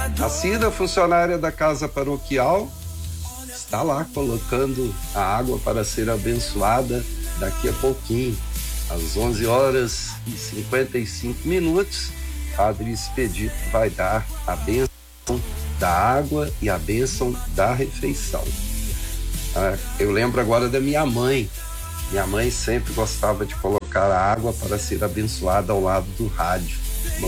A Cida, funcionária da casa paroquial, está lá colocando a água para ser abençoada daqui a pouquinho, às 11h55. Padre Expedito vai dar a bênção da água e a bênção da refeição. Eu lembro agora da minha mãe. Minha mãe sempre gostava de colocar a água para ser abençoada ao lado do rádio.